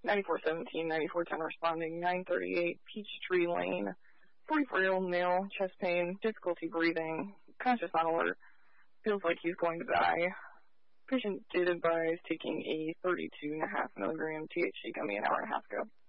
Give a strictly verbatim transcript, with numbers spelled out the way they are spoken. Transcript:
ninety-four seventeen, ninety-four ten responding, nine thirty-eight Peachtree Lane, forty-four-year-old male, chest pain, difficulty breathing, conscious not alert, feels like he's going to die. Patient did advise taking a thirty-two point five milligram T H C gummy an hour and a half ago.